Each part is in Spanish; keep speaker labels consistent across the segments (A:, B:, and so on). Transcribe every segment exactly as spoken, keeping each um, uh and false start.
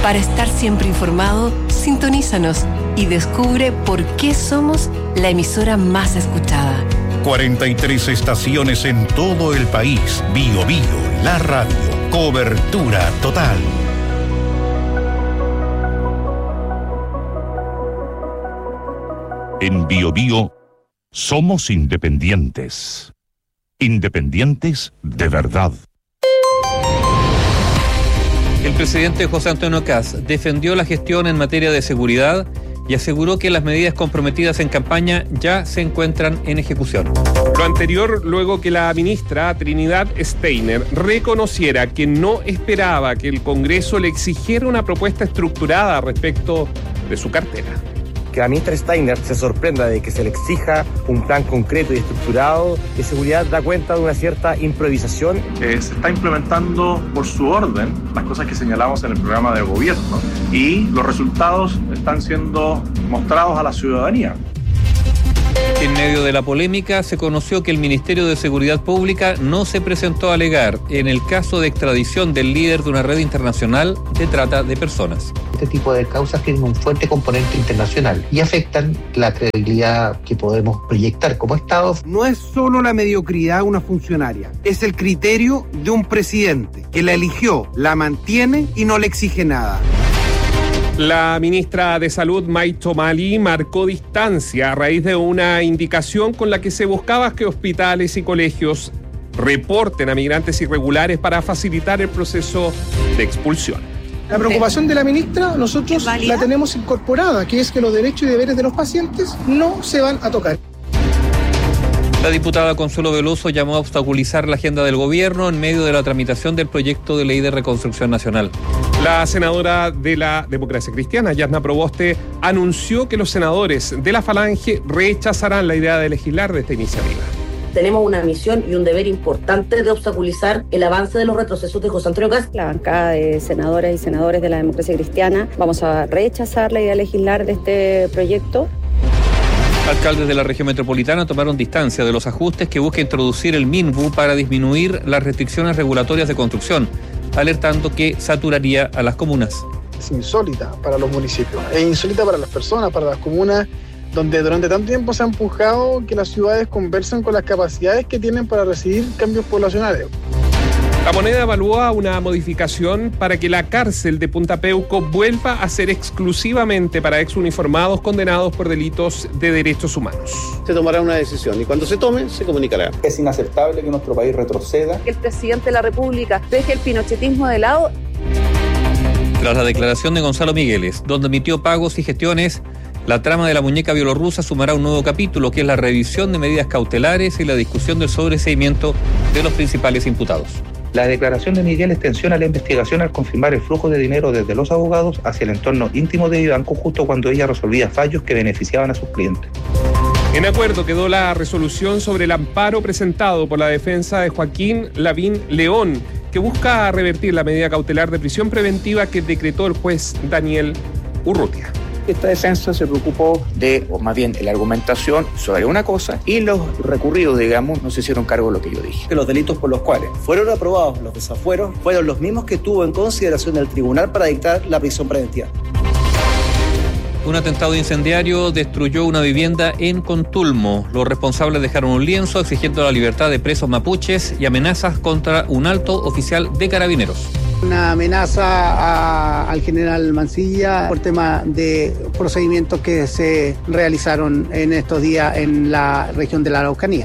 A: Para estar siempre informado, sintonízanos y descubre por qué somos la emisora más escuchada.
B: cuarenta y tres estaciones en todo el país. Bio Bio, la radio. Cobertura total. En Bio Bio somos independientes. Independientes de verdad.
C: El presidente José Antonio Kast defendió la gestión en materia de seguridad y aseguró que las medidas comprometidas en campaña ya se encuentran en ejecución.
D: Lo anterior luego que la ministra Trinidad Steiner reconociera que no esperaba que el Congreso le exigiera una propuesta estructurada respecto de su cartera.
E: Que la ministra Steiner se sorprenda de que se le exija un plan concreto y estructurado de seguridad da cuenta de una cierta improvisación.
F: Eh, se está implementando por su orden las cosas que señalamos en el programa de gobierno y los resultados están siendo mostrados a la ciudadanía.
C: En medio de la polémica, se conoció que el Ministerio de Seguridad Pública no se presentó a alegar en el caso de extradición del líder de una red internacional de trata de personas.
G: Este tipo de causas tienen un fuerte componente internacional y afectan la credibilidad que podemos proyectar como Estado.
H: No es solo la mediocridad de una funcionaria, es el criterio de un presidente que la eligió, la mantiene y no le exige nada.
D: La ministra de Salud, May Tomali, marcó distancia a raíz de una indicación con la que se buscaba que hospitales y colegios reporten a migrantes irregulares para facilitar el proceso de expulsión.
I: La preocupación de la ministra nosotros la tenemos incorporada, que es que los derechos y deberes de los pacientes no se van a tocar.
C: La diputada Consuelo Veloso llamó a obstaculizar la agenda del gobierno en medio de la tramitación del proyecto de ley de reconstrucción nacional.
D: La senadora de la Democracia Cristiana, Yasna Proboste, anunció que los senadores de la Falange rechazarán la idea de legislar de esta iniciativa.
J: Tenemos una misión y un deber importante de obstaculizar el avance de los retrocesos de José Antonio Kast.
K: La bancada de senadoras y senadores de la Democracia Cristiana vamos a rechazar la idea de legislar de este proyecto.
C: Alcaldes de la región metropolitana tomaron distancia de los ajustes que busca introducir el MINBU para disminuir las restricciones regulatorias de construcción, alertando que saturaría a las comunas.
I: Es insólita para los municipios, es insólita para las personas, para las comunas, donde durante tanto tiempo se ha empujado que las ciudades conversen con las capacidades que tienen para recibir cambios poblacionales.
D: La Moneda evalúa una modificación para que la cárcel de Punta Peuco vuelva a ser exclusivamente para exuniformados condenados por delitos de derechos humanos.
L: Se tomará una decisión y cuando se tome, se comunicará.
M: Es inaceptable que nuestro país retroceda.
K: Que el presidente de la República deje el pinochetismo de lado.
C: Tras la declaración de Gonzalo Migueles, donde emitió pagos y gestiones, la trama de la muñeca bielorrusa sumará un nuevo capítulo, que es la revisión de medidas cautelares y la discusión del sobreseimiento de los principales imputados.
G: La declaración de Miguel tensiona la investigación al confirmar el flujo de dinero desde los abogados hacia el entorno íntimo de Vivanco justo cuando ella resolvía fallos que beneficiaban a sus clientes.
D: En acuerdo quedó la resolución sobre el amparo presentado por la defensa de Joaquín Lavín León, que busca revertir la medida cautelar de prisión preventiva que decretó el juez Daniel Urrutia.
M: Esta defensa se preocupó de, o más bien, la argumentación sobre una cosa y los recurridos, digamos, no se hicieron cargo de lo que yo dije.
N: Que los delitos por los cuales fueron aprobados los desafueros fueron los mismos que tuvo en consideración el tribunal para dictar la prisión preventiva.
C: Un atentado incendiario destruyó una vivienda en Contulmo. Los responsables dejaron un lienzo exigiendo la libertad de presos mapuches y amenazas contra un alto oficial de carabineros.
I: Una amenaza a, al general Mancilla por tema de procedimientos que se realizaron en estos días en la región de la Araucanía.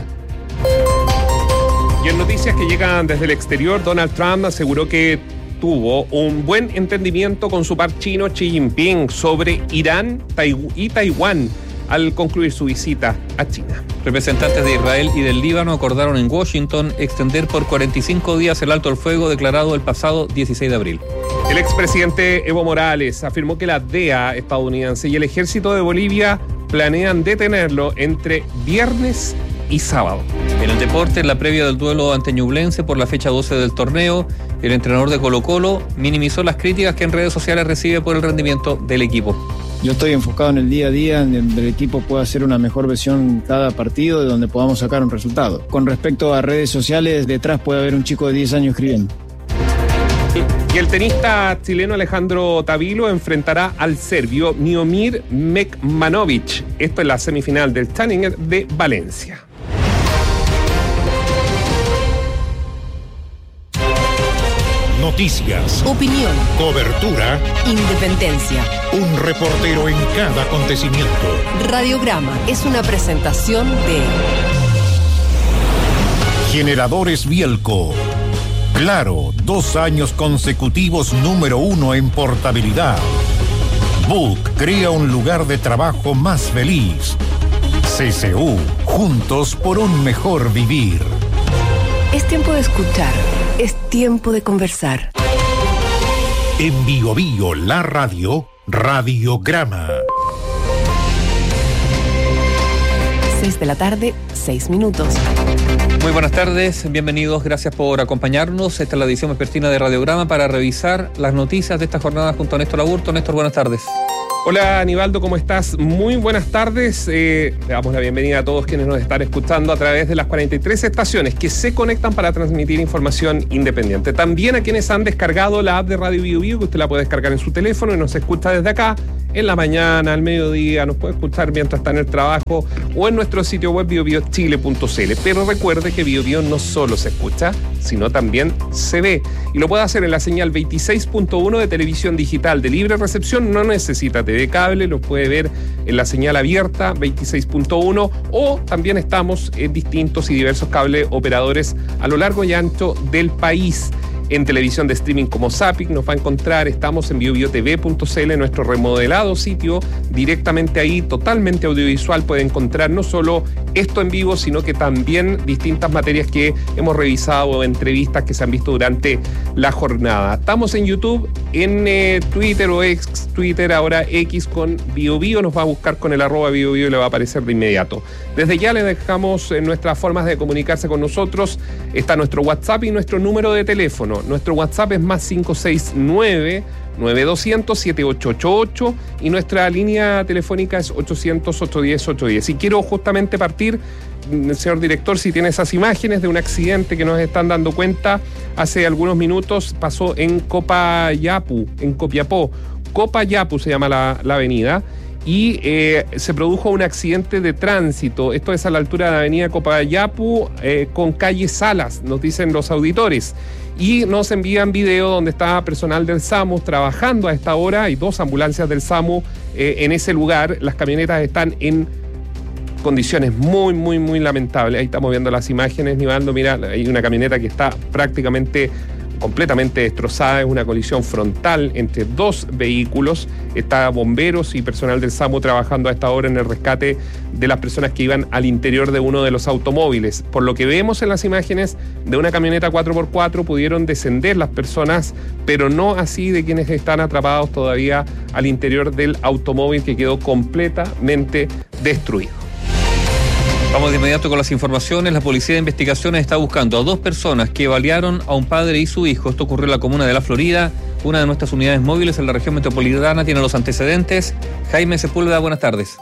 D: Y en noticias que llegan desde el exterior, Donald Trump aseguró que tuvo un buen entendimiento con su par chino Xi Jinping sobre Irán y Taiwán al concluir su visita a China.
C: Representantes de Israel y del Líbano acordaron en Washington extender por cuarenta y cinco días el alto el fuego declarado el pasado dieciséis de abril.
D: El expresidente Evo Morales afirmó que la D E A estadounidense y el ejército de Bolivia planean detenerlo entre viernes y sábado.
C: En el deporte, en la previa del duelo ante Ñublense por la fecha doce del torneo, el entrenador de Colo-Colo minimizó las críticas que en redes sociales recibe por el rendimiento del equipo.
O: Yo estoy enfocado en el día a día, en donde el equipo pueda hacer una mejor versión cada partido, de donde podamos sacar un resultado. Con respecto a redes sociales, detrás puede haber un chico de diez años escribiendo.
D: Sí. Y el tenista chileno Alejandro Tavilo enfrentará al serbio Miomir Mekmanovic. Esto es la semifinal del Challenger de Valencia.
B: Noticias,
A: opinión,
B: cobertura,
A: independencia.
B: Un reportero en cada acontecimiento.
A: Radiograma es una presentación de
B: Generadores Bielco. Claro, dos años consecutivos número uno en portabilidad. Book crea un lugar de trabajo más feliz. C C U, juntos por un mejor vivir.
A: Es tiempo de escuchar, es tiempo de conversar.
B: En Bio Bio, la radio, Radiograma.
A: seis de la tarde, seis minutos.
C: Muy buenas tardes, bienvenidos, gracias por acompañarnos. Esta es la edición vespertina de Radiograma para revisar las noticias de esta jornada junto a Néstor Aburto. Néstor, buenas tardes.
D: Hola Aníbaldo, ¿cómo estás? Muy buenas tardes. Eh, le damos la bienvenida a todos quienes nos están escuchando a través de las cuarenta y tres estaciones que se conectan para transmitir información independiente. También a quienes han descargado la app de Radio Bio Bio, que usted la puede descargar en su teléfono y nos escucha desde acá, en la mañana, al mediodía, nos puede escuchar mientras está en el trabajo o en nuestro sitio web bio bio chile punto c l. Pero recuerde que Bio Bio no solo se escucha, sino también se ve. Y lo puede hacer en la señal veintiséis punto uno de televisión digital de libre recepción. No necesita T V cable, lo puede ver en la señal abierta veintiséis punto uno, o también estamos en distintos y diversos cable operadores a lo largo y ancho del país. En televisión de streaming como Zapping nos va a encontrar, estamos en bio bio t v punto c l, nuestro remodelado sitio, directamente ahí, totalmente audiovisual, puede encontrar no solo esto en vivo, sino que también distintas materias que hemos revisado, entrevistas que se han visto durante la jornada. Estamos en YouTube, en eh, Twitter o ex Twitter, ahora X con Bio Bio, nos va a buscar con el arroba Bio Bio y le va a aparecer de inmediato. Desde ya le dejamos eh, nuestras formas de comunicarse con nosotros, está nuestro WhatsApp y nuestro número de teléfono. Nuestro WhatsApp es más cinco seis nueve, nueve dos cero cero, siete ocho ocho ocho y nuestra línea telefónica es ochocientos, ochocientos diez, ochocientos diez. Y quiero justamente partir, señor director, si tiene esas imágenes de un accidente que nos están dando cuenta hace algunos minutos, pasó en Copayapu, en Copiapó. Copayapu se llama la, la avenida. Y eh, se produjo un accidente de tránsito. Esto es a la altura de la avenida Copayapu eh, con calle Salas, nos dicen los auditores. Y nos envían video donde está personal del SAMU trabajando a esta hora. Hay dos ambulancias del SAMU eh, en ese lugar. Las camionetas están en condiciones muy, muy, muy lamentables. Ahí estamos viendo las imágenes, Nivaldo. Mira, hay una camioneta que está prácticamente completamente destrozada, es una colisión frontal entre dos vehículos. Está bomberos y personal del SAMU trabajando a esta hora en el rescate de las personas que iban al interior de uno de los automóviles. Por lo que vemos en las imágenes de una camioneta cuatro por cuatro pudieron descender las personas, pero no así de quienes están atrapados todavía al interior del automóvil, que quedó completamente destruido.
C: Vamos de inmediato con las informaciones. La Policía de Investigaciones está buscando a dos personas que balearon a un padre y su hijo. Esto ocurrió en la comuna de La Florida. Una de nuestras unidades móviles en la región metropolitana tiene los antecedentes. Jaime Sepúlveda, buenas tardes.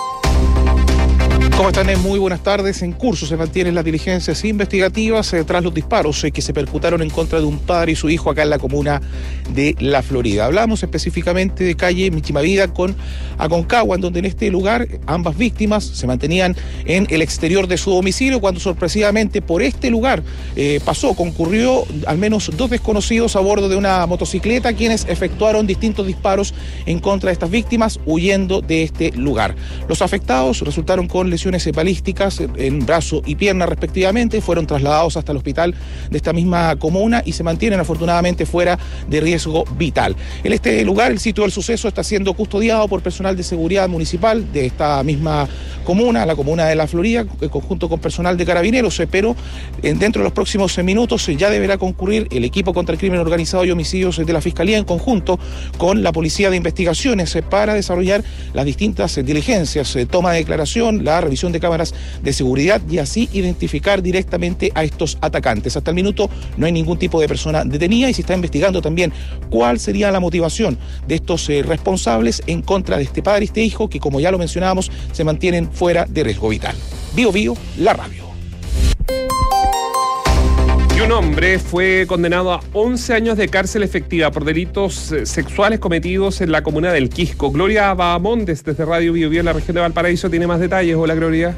P: ¿Cómo están? Muy buenas tardes. En curso se mantienen las diligencias investigativas eh, tras los disparos eh, que se percutaron en contra de un padre y su hijo acá en la comuna de La Florida. Hablamos específicamente de calle Michimavida con Aconcagua, en donde en este lugar ambas víctimas se mantenían en el exterior de su domicilio, cuando sorpresivamente por este lugar eh, pasó, concurrió al menos dos desconocidos a bordo de una motocicleta, quienes efectuaron distintos disparos en contra de estas víctimas, huyendo de este lugar. Los afectados resultaron con lesiones balísticas en brazo y pierna respectivamente, fueron trasladados hasta el hospital de esta misma comuna y se mantienen afortunadamente fuera de riesgo vital. En este lugar, el sitio del suceso está siendo custodiado por personal de seguridad municipal de esta misma comuna, la comuna de La Florida, en conjunto con personal de carabineros, pero dentro de los próximos minutos ya deberá concurrir el equipo contra el crimen organizado y homicidios de la Fiscalía en conjunto con la Policía de Investigaciones para desarrollar las distintas diligencias, toma de declaración, la revisión de cámaras de seguridad y así identificar directamente a estos atacantes. Hasta el minuto no hay ningún tipo de persona detenida y se está investigando también cuál sería la motivación de estos eh, responsables en contra de este padre y este hijo que, como ya lo mencionábamos, se mantienen fuera de riesgo vital. Bio Bio, la radio.
D: Y un hombre fue condenado a once años de cárcel efectiva por delitos sexuales cometidos en la comuna del Quisco. Gloria Bahamondes, desde Radio Bio Bio en la región de Valparaíso, tiene más detalles. Hola, Gloria.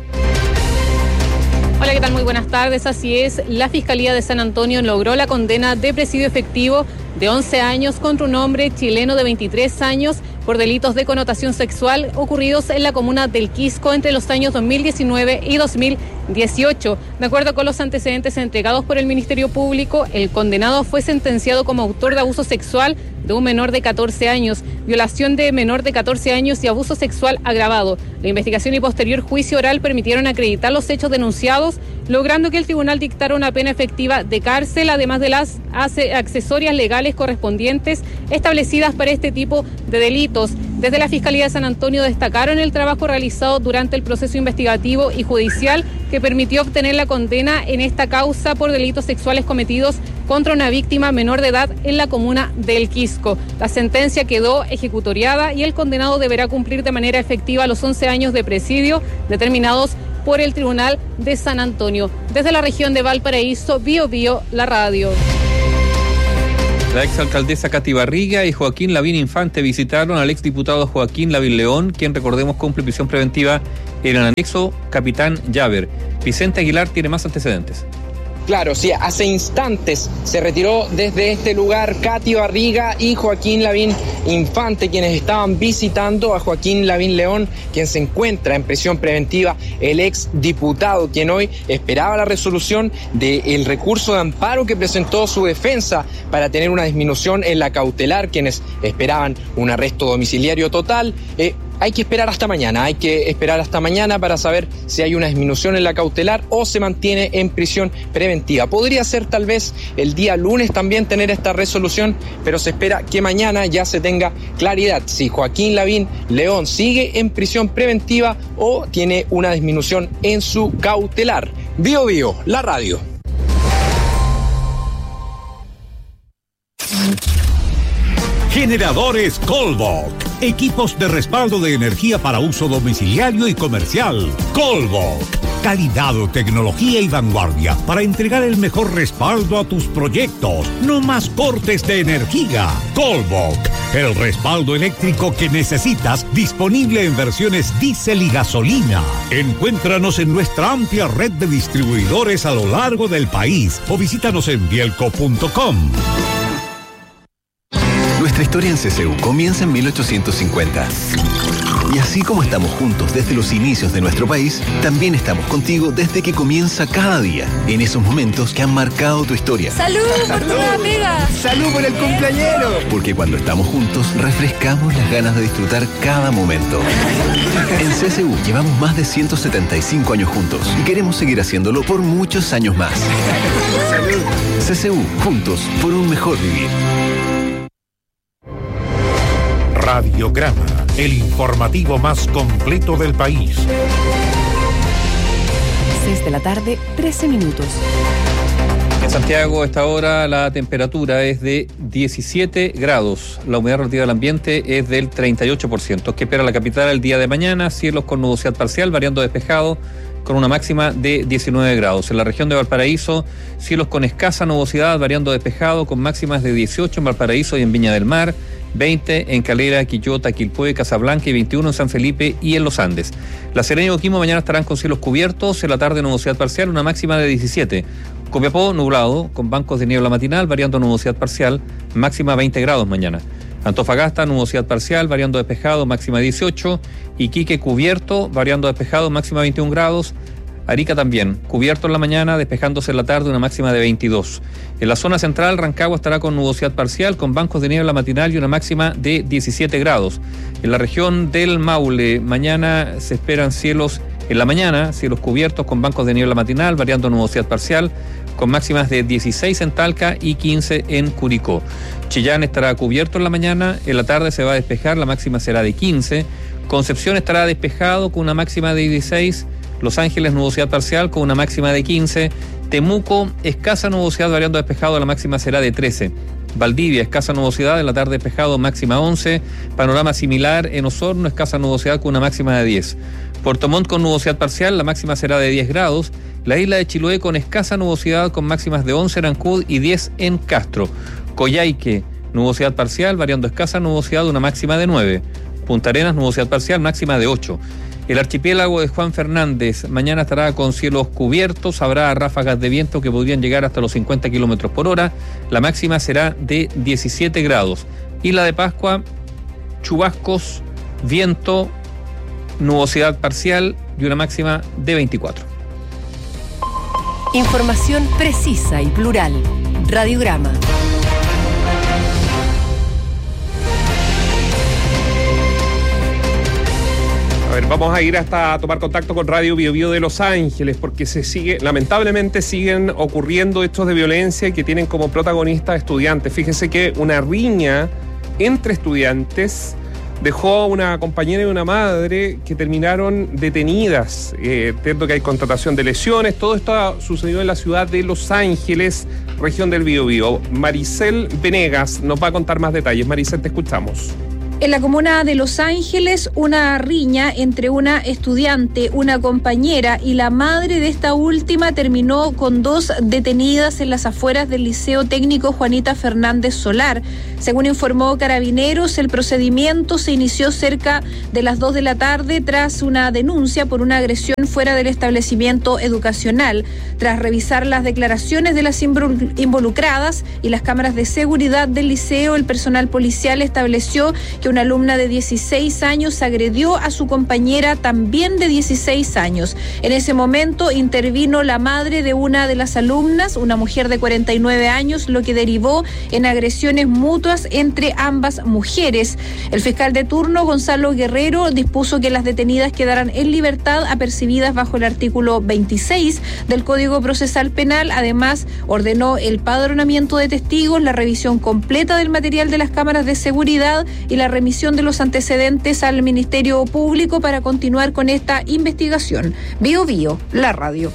Q: Hola, ¿qué tal? Muy buenas tardes. Así es, la Fiscalía de San Antonio logró la condena de presidio efectivo de once años contra un hombre chileno de veintitrés años por delitos de connotación sexual ocurridos en la comuna del Quisco entre los años dos mil diecinueve y dos mil dieciocho. De acuerdo con los antecedentes entregados por el Ministerio Público, el condenado fue sentenciado como autor de abuso sexual de un menor de catorce años, violación de menor de catorce años y abuso sexual agravado. La investigación y posterior juicio oral permitieron acreditar los hechos denunciados, logrando que el tribunal dictara una pena efectiva de cárcel, además de las accesorias legales correspondientes establecidas para este tipo de delitos. Desde la Fiscalía de San Antonio destacaron el trabajo realizado durante el proceso investigativo y judicial que permitió obtener la condena en esta causa por delitos sexuales cometidos contra una víctima menor de edad en la comuna del Quisco. La sentencia quedó ejecutoriada y el condenado deberá cumplir de manera efectiva los once años de presidio determinados por el Tribunal de San Antonio. Desde la región de Valparaíso, Bio Bio, la radio.
C: La exalcaldesa Katy Barriga y Joaquín Lavín Infante visitaron al exdiputado Joaquín Lavín León, quien, recordemos, cumple prisión preventiva en el anexo Capitán Llaver. Vicente Aguilar tiene más antecedentes.
R: Claro, sí, hace instantes se retiró desde este lugar Katy Barriga y Joaquín Lavín Infante, quienes estaban visitando a Joaquín Lavín León, quien se encuentra en prisión preventiva, el ex diputado, quien hoy esperaba la resolución del recurso de amparo que presentó su defensa para tener una disminución en la cautelar, quienes esperaban un arresto domiciliario total. Eh, Hay que esperar hasta mañana, hay que esperar hasta mañana para saber si hay una disminución en la cautelar o se mantiene en prisión preventiva. Podría ser tal vez el día lunes también tener esta resolución, pero se espera que mañana ya se tenga claridad si Joaquín Lavín León sigue en prisión preventiva o tiene una disminución en su cautelar. Bio Bio, la radio.
B: Generadores Colbok. Equipos de respaldo de energía para uso domiciliario y comercial. Colbok. Calidad, tecnología y vanguardia para entregar el mejor respaldo a tus proyectos. No más cortes de energía. Colbok. El respaldo eléctrico que necesitas, disponible en versiones diésel y gasolina. Encuéntranos en nuestra amplia red de distribuidores a lo largo del país o visítanos en bielco punto com.
S: Nuestra historia en C C U comienza en mil ochocientos cincuenta. Y así como estamos juntos desde los inicios de nuestro país, también estamos contigo desde que comienza cada día, en esos momentos que han marcado tu historia.
T: ¡Salud por tu nueva pega!
S: ¡Salud por el cumpleañero! Porque cuando estamos juntos, refrescamos las ganas de disfrutar cada momento. En C C U llevamos más de ciento setenta y cinco años juntos y queremos seguir haciéndolo por muchos años más. ¡Salud! C C U, juntos por un mejor vivir.
B: Radiograma, el informativo más completo del país.
A: seis de la tarde, trece minutos.
C: En Santiago, a esta hora, la temperatura es de diecisiete grados. La humedad relativa del ambiente es del treinta y ocho por ciento. ¿Qué espera la capital el día de mañana? Cielos con nubosidad parcial, variando despejado, con una máxima de diecinueve grados. En la región de Valparaíso, cielos con escasa nubosidad, variando despejado, con máximas de dieciocho en Valparaíso y en Viña del Mar, veinte en Calera, Quillota, Quilpué, Casablanca y veintiuno en San Felipe y en los Andes. La Serena y Coquimbo mañana estarán con cielos cubiertos, en la tarde nubosidad parcial, una máxima de diecisiete. Copiapó nublado, con bancos de niebla matinal, variando nubosidad parcial, máxima veinte grados mañana. Antofagasta, nubosidad parcial, variando despejado, máxima dieciocho. Iquique cubierto, variando despejado, máxima veintiún grados. Arica también, cubierto en la mañana, despejándose en la tarde, una máxima de veintidós. En la zona central, Rancagua estará con nubosidad parcial, con bancos de niebla matinal y una máxima de diecisiete grados. En la región del Maule, mañana se esperan cielos en la mañana, cielos cubiertos con bancos de niebla matinal, variando nubosidad parcial, con máximas de dieciséis en Talca y quince en Curicó. Chillán estará cubierto en la mañana, en la tarde se va a despejar, la máxima será de quince. Concepción estará despejado con una máxima de dieciséis. Los Ángeles, nubosidad parcial con una máxima de quince. Temuco, escasa nubosidad, variando despejado, la máxima será de trece. Valdivia, escasa nubosidad, en la tarde despejado, máxima once. Panorama similar en Osorno, escasa nubosidad con una máxima de diez. Puerto Montt con nubosidad parcial, la máxima será de diez grados. La isla de Chiloé con escasa nubosidad con máximas de once en Ancud y diez en Castro. Coyhaique, nubosidad parcial, variando escasa nubosidad, una máxima de nueve. Punta Arenas, nubosidad parcial, máxima de ocho. El archipiélago de Juan Fernández, mañana estará con cielos cubiertos, habrá ráfagas de viento que podrían llegar hasta los cincuenta kilómetros por hora, la máxima será de diecisiete grados. Isla de Pascua, chubascos, viento, nubosidad parcial y una máxima de veinticuatro.
A: Información precisa y plural. Radiograma.
D: A ver, vamos a ir hasta tomar contacto con Radio Bio Bio de Los Ángeles, porque se sigue, lamentablemente siguen ocurriendo hechos de violencia que tienen como protagonistas estudiantes. Fíjese que una riña entre estudiantes dejó a una compañera y una madre que terminaron detenidas. Eh, entiendo que hay constatación de lesiones. Todo esto ha sucedido en la ciudad de Los Ángeles, región del Biobío. Maricel Venegas nos va a contar más detalles. Maricel, te escuchamos.
U: En la comuna de Los Ángeles, una riña entre una estudiante, una compañera y la madre de esta última terminó con dos detenidas en las afueras del Liceo Técnico Juanita Fernández Solar. Según informó Carabineros, el procedimiento se inició cerca de las dos de la tarde tras una denuncia por una agresión fuera del establecimiento educacional. Tras revisar las declaraciones de las involucradas y las cámaras de seguridad del liceo, el personal policial estableció que una alumna de dieciséis años agredió a su compañera también de dieciséis años. En ese momento intervino la madre de una de las alumnas, una mujer de cuarenta y nueve años, lo que derivó en agresiones mutuas entre ambas mujeres. El fiscal de turno, Gonzalo Guerrero, dispuso que las detenidas quedaran en libertad apercibidas bajo el artículo veintiséis del Código Procesal Penal. Además, ordenó el padronamiento de testigos, la revisión completa del material de las cámaras de seguridad y la remisión de los antecedentes al Ministerio Público para continuar con esta investigación. Bio Bio, la radio.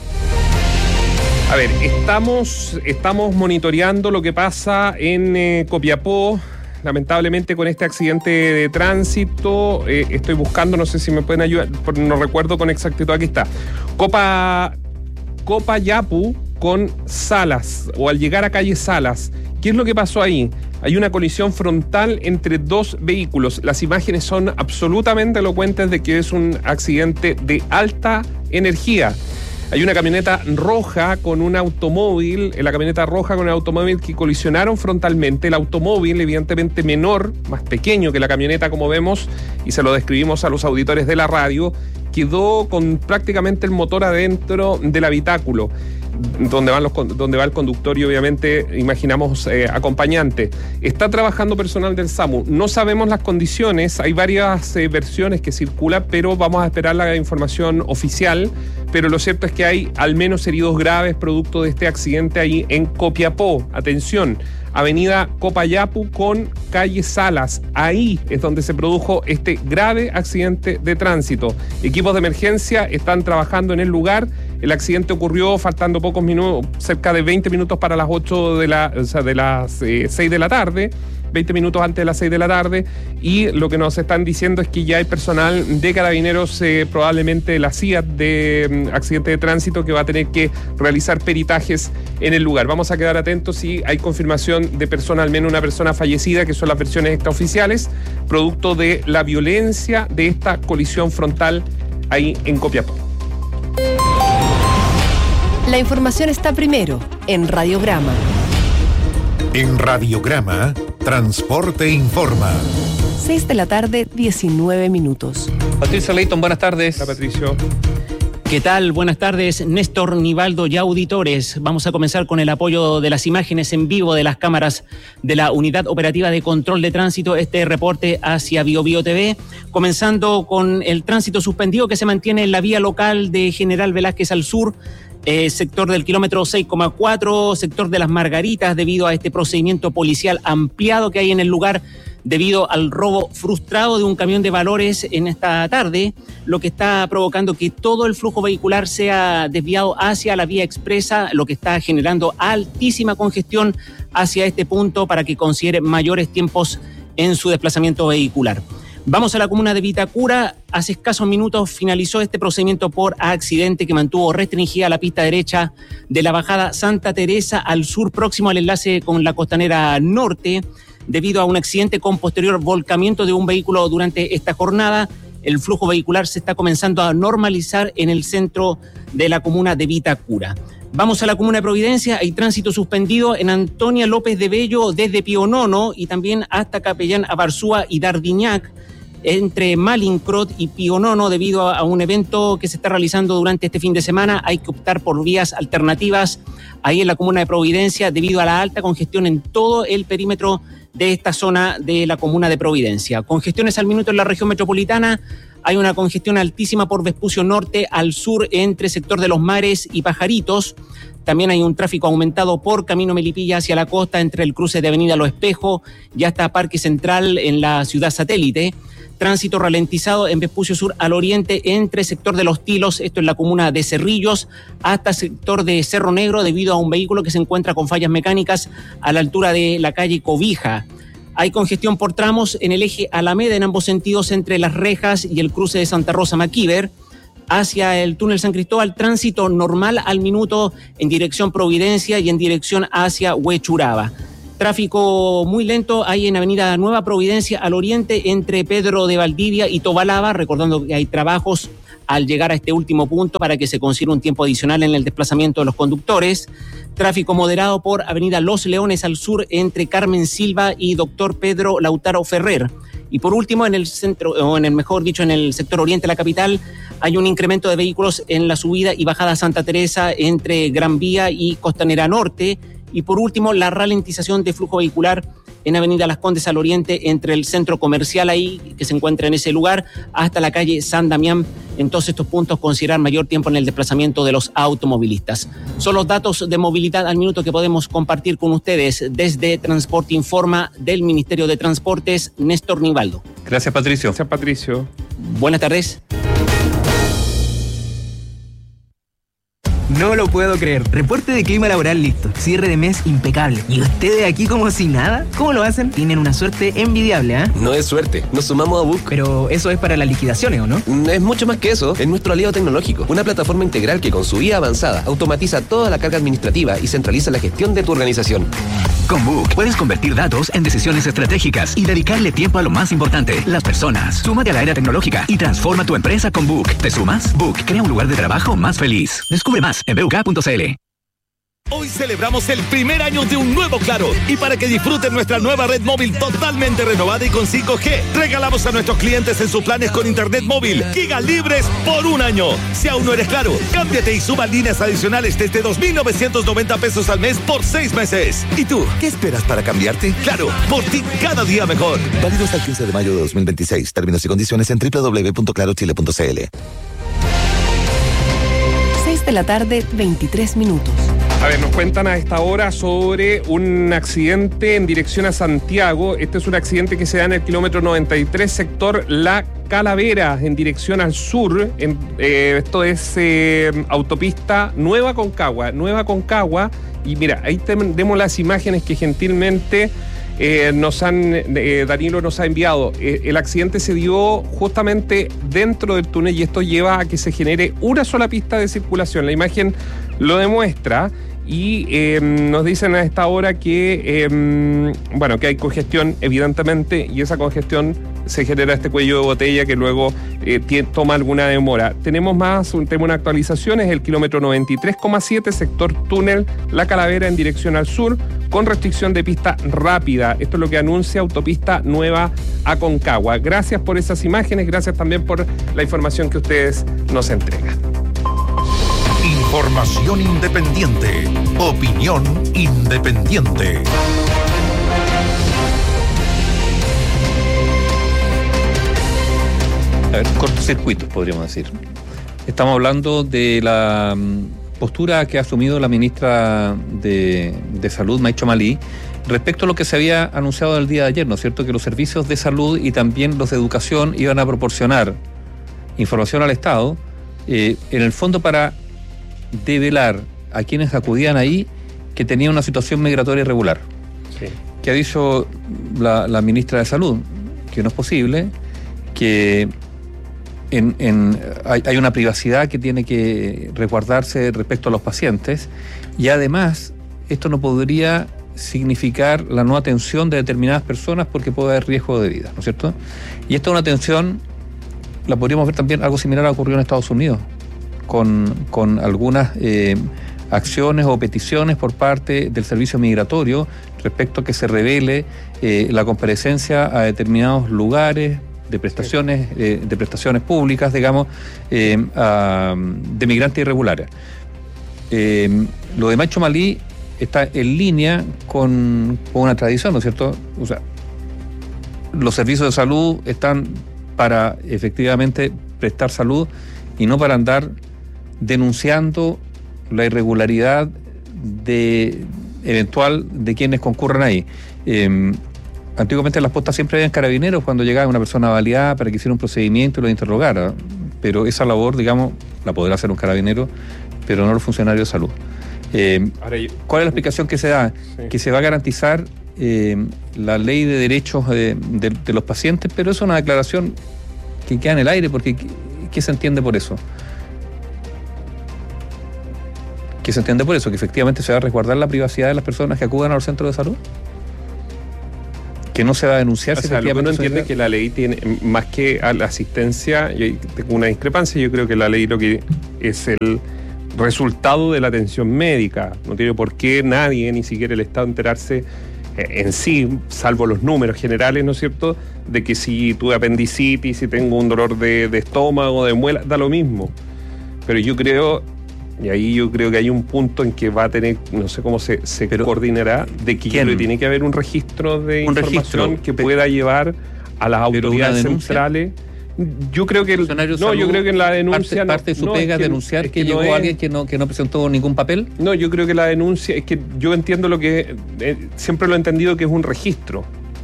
D: A ver, estamos, estamos monitoreando lo que pasa en eh, Copiapó. Lamentablemente con este accidente de tránsito, eh, estoy buscando, no sé si me pueden ayudar, no recuerdo con exactitud, aquí está. Copa, Copayapu con Salas, o al llegar a calle Salas. ¿Qué es lo que pasó ahí? Hay una colisión frontal entre dos vehículos. Las imágenes son absolutamente elocuentes de que es un accidente de alta energía. Hay una camioneta roja con un automóvil, la camioneta roja con el automóvil que colisionaron frontalmente. El automóvil, evidentemente menor, más pequeño que la camioneta, como vemos, y se lo describimos a los auditores de la radio, quedó con prácticamente el motor adentro del habitáculo, donde, van los, donde va el conductor y obviamente imaginamos eh, acompañante. Está trabajando personal del SAMU. No sabemos las condiciones, hay varias eh, versiones que circulan, pero vamos a esperar la información oficial. Pero lo cierto es que hay al menos heridos graves producto de este accidente ahí en Copiapó. Atención, avenida Copayapu con calle Salas. Ahí es donde se produjo este grave accidente de tránsito. Equipos de emergencia están trabajando en el lugar. El accidente ocurrió faltando pocos minutos, cerca de veinte minutos para las ocho de la, o sea, de las eh, seis de la tarde. veinte minutos antes de las seis de la tarde, y lo que nos están diciendo es que ya hay personal de Carabineros, eh, probablemente de la C I A T de um, accidente de tránsito, que va a tener que realizar peritajes en el lugar. Vamos a quedar atentos si hay confirmación de persona, al menos una persona fallecida, que son las versiones extraoficiales, producto de la violencia de esta colisión frontal ahí en Copiapó.
A: La información está primero en Radiograma.
B: En Radiograma, Transporte Informa.
A: seis de la tarde, diecinueve minutos.
C: Patricio Leighton, buenas tardes.
D: Hola, Patricio.
V: ¿Qué tal? Buenas tardes, Néstor, Nivaldo y auditores. Vamos a comenzar con el apoyo de las imágenes en vivo de las cámaras de la Unidad Operativa de Control de Tránsito, este reporte hacia Bio Bio T V, comenzando con el tránsito suspendido que se mantiene en la vía local de General Velázquez al sur, Eh, sector del kilómetro seis coma cuatro, sector de Las Margaritas, debido a este procedimiento policial ampliado que hay en el lugar debido al robo frustrado de un camión de valores en esta tarde, lo que está provocando que todo el flujo vehicular sea desviado hacia la vía expresa, lo que está generando altísima congestión hacia este punto para que considere mayores tiempos en su desplazamiento vehicular. Vamos a la comuna de Vitacura. Hace escasos minutos finalizó este procedimiento por accidente que mantuvo restringida la pista derecha de la bajada Santa Teresa al sur, próximo al enlace con la costanera norte, debido a un accidente con posterior volcamiento de un vehículo durante esta jornada. El flujo vehicular se está comenzando a normalizar en el centro de la comuna de Vitacura. Vamos a la comuna de Providencia. Hay tránsito suspendido en Antonia López de Bello desde Pío Nono y también hasta Capellán Abarzúa y Dardiñac, entre Malincrot y Pío Nono, debido a, a un evento que se está realizando durante este fin de semana. Hay que optar por vías alternativas ahí en la comuna de Providencia debido a la alta congestión en todo el perímetro de esta zona de la comuna de Providencia. Congestiones al minuto en la región metropolitana. Hay una congestión altísima por Vespucio Norte al sur entre sector de Los Mares y Pajaritos. También hay un tráfico aumentado por Camino Melipilla hacia la costa entre el cruce de Avenida Los Espejos y hasta Parque Central en la ciudad satélite. Tránsito ralentizado en Vespucio Sur al oriente entre sector de Los Tilos, esto en la comuna de Cerrillos, hasta sector de Cerro Negro debido a un vehículo que se encuentra con fallas mecánicas a la altura de la calle Cobija. Hay congestión por tramos en el eje Alameda en ambos sentidos entre Las Rejas y el cruce de Santa Rosa Maquíver. Hacia el túnel San Cristóbal, tránsito normal al minuto en dirección Providencia y en dirección hacia Huechuraba. Tráfico muy lento hay en Avenida Nueva Providencia al oriente entre Pedro de Valdivia y Tobalaba, recordando que hay trabajos al llegar a este último punto para que se consiga un tiempo adicional en el desplazamiento de los conductores. Tráfico moderado por Avenida Los Leones al sur entre Carmen Silva y Doctor Pedro Lautaro Ferrer. Y por último, en el centro, o en el mejor dicho, en el sector oriente de la capital, hay un incremento de vehículos en la subida y bajada Santa Teresa entre Gran Vía y Costanera Norte. Y por último, la ralentización de flujo vehicular en Avenida Las Condes al oriente, entre el centro comercial ahí, que se encuentra en ese lugar, hasta la calle San Damián. En todos estos puntos considerar mayor tiempo en el desplazamiento de los automovilistas. Son los datos de movilidad al minuto que podemos compartir con ustedes desde Transporte Informa del Ministerio de Transportes, Néstor Nivaldo.
C: Gracias, Patricio.
D: Gracias, Patricio.
V: Buenas tardes.
E: No lo puedo creer. Reporte de clima laboral listo. Cierre de mes impecable. ¿Y ustedes aquí como si nada? ¿Cómo lo hacen? Tienen una suerte envidiable, ¿eh?
F: No es suerte. Nos sumamos a Book.
E: Pero eso es para las liquidaciones, ¿o no?
F: Es mucho más que eso. Es nuestro aliado tecnológico. Una plataforma integral que con su I A avanzada automatiza toda la carga administrativa y centraliza la gestión de tu organización.
W: Con Book puedes convertir datos en decisiones estratégicas y dedicarle tiempo a lo más importante, las personas. Súmate a la era tecnológica y transforma tu empresa con Book. ¿Te sumas? Book crea un lugar de trabajo más feliz. Descubre más en b u k punto c l.
X: Hoy celebramos el primer año de un nuevo Claro y para que disfruten nuestra nueva red móvil totalmente renovada y con cinco G, regalamos a nuestros clientes en sus planes con internet móvil gigas libres por un año. Si aún no eres Claro, cámbiate y suba líneas adicionales desde dos mil novecientos noventa pesos al mes por seis meses. ¿Y tú, qué esperas para cambiarte? Claro, por ti cada día mejor. Válido hasta el quince de mayo de dos mil veintiséis. Términos y condiciones en doble u doble u doble u punto claro chile punto c l.
A: seis de la tarde, veintitrés minutos.
D: A ver, nos cuentan a esta hora sobre un accidente en dirección a Santiago. Este es un accidente que se da en el kilómetro noventa y tres, sector La Calavera, en dirección al sur. En, eh, esto es eh, autopista Nueva Concagua. Nueva Concagua. Y mira, ahí tenemos las imágenes que gentilmente eh, nos han, eh, Danilo nos ha enviado. Eh, el accidente se dio justamente dentro del túnel y esto lleva a que se genere una sola pista de circulación. La imagen lo demuestra. Y eh, nos dicen a esta hora que, eh, bueno, que hay congestión, evidentemente, y esa congestión se genera este cuello de botella que luego eh, tiene, toma alguna demora. Tenemos más, un tema, una actualización, es el kilómetro noventa y tres coma siete, sector túnel La Calavera en dirección al sur, con restricción de pista rápida. Esto es lo que anuncia Autopista Nueva Aconcagua. Gracias por esas imágenes, gracias también por la información que ustedes nos entregan.
B: Información independiente. Opinión independiente.
C: A ver, cortocircuitos, podríamos decir. Estamos hablando de la um, postura que ha asumido la ministra de, de Salud, Maicho Malí, respecto a lo que se había anunciado el día de ayer, ¿no es cierto? Que los servicios de salud y también los de educación iban a proporcionar información al Estado, eh, en el fondo para develar a quienes acudían ahí que tenían una situación migratoria irregular. Sí. Que ha dicho la, la ministra de Salud que no es posible, que en, en, hay, hay una privacidad que tiene que resguardarse respecto a los pacientes, y además esto no podría significar la no atención de determinadas personas porque puede haber riesgo de vida, ¿no es cierto? Y esta es una atención, la podríamos ver también, algo similar ha ocurrido en Estados Unidos, con, con algunas eh, acciones o peticiones por parte del servicio migratorio respecto a que se revele eh, la comparecencia a determinados lugares de prestaciones, eh, de prestaciones públicas, digamos, eh, a, de migrantes irregulares. Eh, lo de Maicho Malí está en línea con, con una tradición, ¿no es cierto? O sea, los servicios de salud están para efectivamente prestar salud y no para andar denunciando la irregularidad de eventual de quienes concurran ahí. Eh, antiguamente en las postas siempre habían carabineros cuando llegaba una persona baleada para que hiciera un procedimiento y lo interrogara, pero esa labor, digamos, la podrá hacer un carabinero, pero no los funcionarios de salud. Eh, ¿Cuál es la explicación que se da? Sí. Que se va a garantizar eh, la ley de derechos de, de, de los pacientes, pero es una declaración que queda en el aire, porque ¿qué, qué se entiende por eso? ¿Qué se entiende por eso? ¿Que efectivamente se va a resguardar la privacidad de las personas que acudan a los centros de salud? ¿Que no se va a denunciar?
D: O
C: si
D: sea, lo que uno entiende
C: es
D: que la ley tiene, más que a la asistencia, yo tengo una discrepancia, yo creo que la ley lo que es el resultado de la atención médica. No tiene por qué nadie, ni siquiera el Estado, enterarse en sí, salvo los números generales, ¿no es cierto?, de que si tuve apendicitis, si tengo un dolor de, de estómago, de muela, da lo mismo. Pero yo creo, y ahí yo creo que hay un punto en que va a tener, no sé cómo se, se coordinará, de que ¿quién? Tiene que haber un registro de un información registro, que pueda llevar a las autoridades centrales. Yo creo que el, no,
C: salud,
D: yo creo que en la denuncia
C: parte, parte de su
D: no,
C: pega
D: es que,
C: denunciar que,
D: que
C: llegó
D: no es,
C: alguien que no que no presentó ningún papel.
D: No, yo creo que la denuncia es que yo entiendo lo que eh, siempre lo he entendido que es un registro.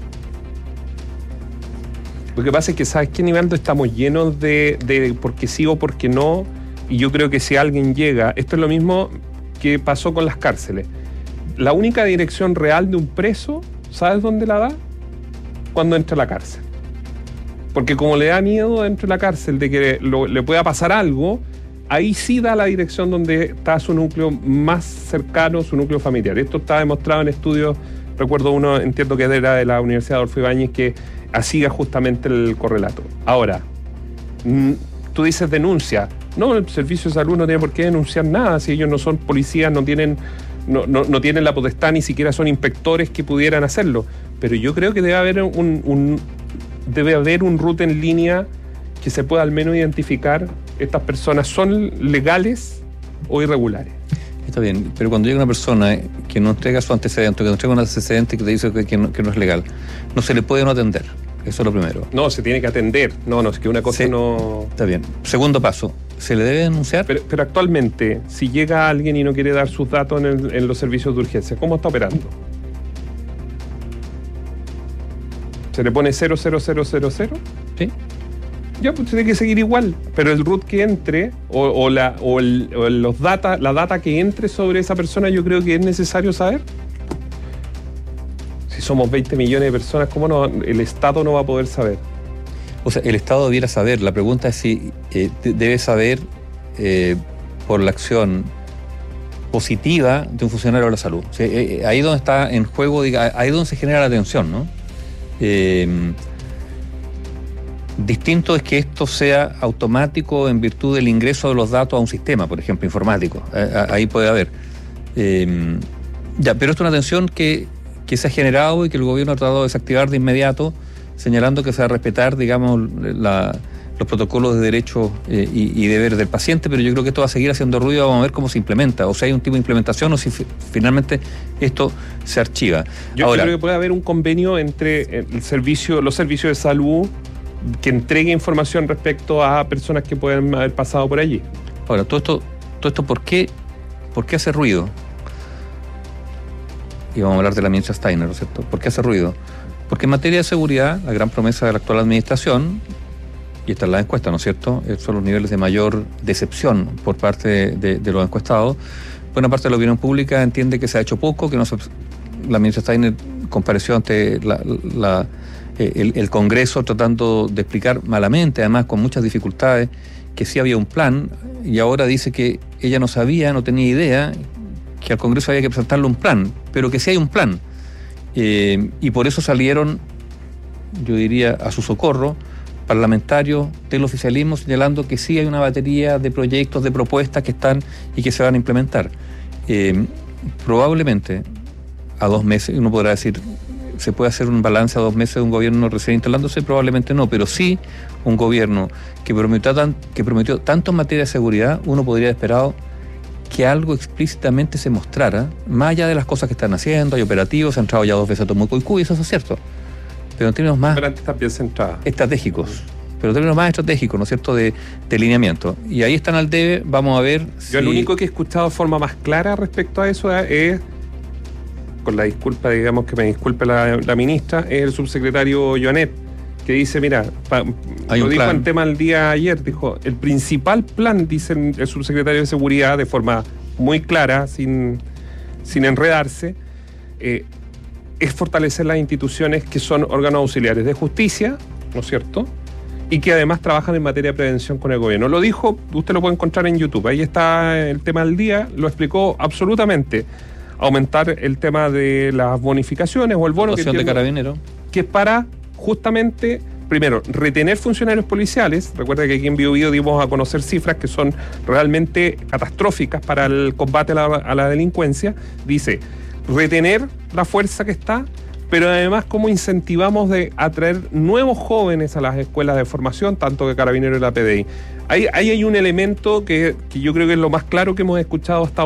D: Lo que pasa es que, ¿sabes qué, Nivaldo? Estamos llenos de, de porque sí o porque no, y yo creo que si alguien llega, esto es lo mismo que pasó con las cárceles. La única dirección real de un preso, ¿sabes dónde la da? Cuando entra a la cárcel. Porque como le da miedo dentro de la cárcel de que lo, le pueda pasar algo, ahí sí da la dirección donde está su núcleo más cercano, su núcleo familiar. Esto está demostrado en estudios, recuerdo uno, entiendo que era de la Universidad Adolfo Ibáñez, que hacía justamente el correlato. Ahora, tú dices denuncia. No, el servicio de salud no tiene por qué denunciar nada, si ellos no son policías, no tienen, no, no, no tienen la potestad, ni siquiera son inspectores que pudieran hacerlo. Pero yo creo que debe haber un... un debe haber un root en línea que se pueda al menos identificar estas personas son legales o irregulares.
C: Está bien, pero cuando llega una persona que no entrega su antecedente, que no entrega un antecedente que te dice que, que, no, que no es legal, no se le puede no atender. Eso es lo primero.
D: No, se tiene que atender. No, no, es que una cosa
C: se,
D: no...
C: Está bien. Segundo paso, ¿se le debe denunciar?
D: Pero, pero actualmente, si llega alguien y no quiere dar sus datos en, el, en los servicios de urgencia, ¿cómo está operando? ¿Se le pone cero cero cero cero cero?
C: Sí.
D: Ya, pues tiene que seguir igual. Pero el root que entre, o, o, la, o, el, o los data, la data que entre sobre esa persona, yo creo que es necesario saber. Si somos veinte millones de personas, ¿cómo no? El Estado no va a poder saber.
C: O sea, el Estado debiera saber. La pregunta es si eh, debe saber eh, por la acción positiva de un funcionario de la salud. O sea, eh, ahí donde está en juego, diga, ahí donde se genera la tensión, ¿no? Eh, distinto es que esto sea automático en virtud del ingreso de los datos a un sistema, por ejemplo, informático. Eh, ahí puede haber. Eh, ya, pero esto es una tensión que, que se ha generado y que el gobierno ha tratado de desactivar de inmediato, señalando que se va a respetar, digamos, la, los protocolos de derechos eh, y, y deberes del paciente, pero yo creo que esto va a seguir haciendo ruido, vamos a ver cómo se implementa, o si hay un tipo de implementación o si f- finalmente esto se archiva.
D: Yo
C: Ahora,
D: creo que puede haber un convenio entre el servicio, los servicios de salud que entregue información respecto a personas que pueden haber pasado por allí.
C: Ahora, todo esto, todo esto ¿por qué, por qué hace ruido? Y vamos a hablar de la ministra Steiner, ¿no es cierto? ¿Por qué hace ruido? Porque en materia de seguridad, la gran promesa de la actual administración, y esta es la encuesta, ¿no es cierto?, son los niveles de mayor decepción por parte de, de, de los encuestados. Buena parte de la opinión pública entiende que se ha hecho poco, que no se, la ministra Steiner compareció ante la, la, eh, el, el Congreso tratando de explicar malamente, además con muchas dificultades, que sí había un plan, y ahora dice que ella no sabía, no tenía idea, que al Congreso había que presentarle un plan, pero que sí hay un plan. Eh, y por eso salieron, yo diría, a su socorro, parlamentarios del oficialismo señalando que sí hay una batería de proyectos, de propuestas que están y que se van a implementar. Eh, probablemente a dos meses, uno podrá decir, ¿se puede hacer un balance a dos meses de un gobierno recién instalándose? Probablemente no, pero sí un gobierno que prometió, tan, que prometió tanto en materia de seguridad, uno podría haber esperado que algo explícitamente se mostrara, más allá de las cosas que están haciendo, hay operativos, se han entrado ya dos veces a Tomuco y eso es cierto. Pero en términos más estratégicos, pero en términos más estratégicos, ¿no es cierto?, de, de lineamiento. Y ahí están al debe, vamos a ver.
D: Yo
C: si...
D: el único que he escuchado de forma más clara respecto a eso es, con la disculpa, digamos que me disculpe la, la ministra, es el subsecretario Joanet, que dice, mira, pa, lo dijo plan. En tema el día ayer, dijo, el principal plan, dice el subsecretario de Seguridad, de forma muy clara, sin, sin enredarse, eh, es fortalecer las instituciones que son órganos auxiliares de justicia, ¿no es cierto?, y que además trabajan en materia de prevención con el gobierno. Lo dijo, usted lo puede encontrar en YouTube, ahí está el tema del día, lo explicó absolutamente. Aumentar el tema de las bonificaciones o el bono que,
C: de carabinero,
D: que es para justamente, primero, retener funcionarios policiales. Recuerda que aquí en Bio Bio dimos a conocer cifras que son realmente catastróficas para el combate a la, a la delincuencia. Dice, retener la fuerza que está, pero además cómo incentivamos de atraer nuevos jóvenes a las escuelas de formación, tanto de Carabineros y la P D I. Ahí, ahí hay un elemento que, que yo creo que es lo más claro que hemos escuchado hasta